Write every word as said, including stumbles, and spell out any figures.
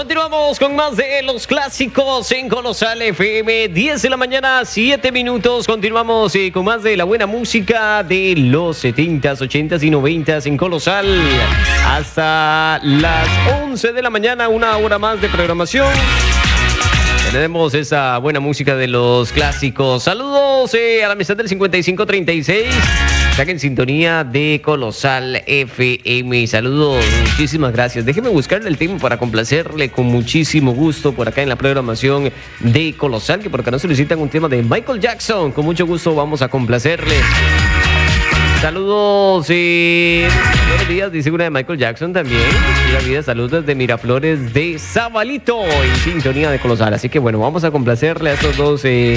Continuamos con más de los clásicos en Colosal F M. diez de la mañana, siete minutos. Continuamos eh, con más de la buena música de los setentas, ochentas y noventas en Colosal. Hasta las once de la mañana, una hora más de programación. Tenemos esa buena música de los clásicos. Saludos eh, a la amistad del cincuenta y cinco treinta y seis. Están en sintonía de Colosal F M. Saludos, muchísimas gracias. Déjeme buscarle el tema para complacerle con muchísimo gusto por acá en la programación de Colosal, que por acá nos solicitan un tema de Michael Jackson. Con mucho gusto vamos a complacerle. Saludos, eh, buenos días, dice una de Michael Jackson también. La vida, saludos desde Miraflores de Zabalito, en sintonía de Colosal. Así que bueno, vamos a complacerle a estos dos. Eh,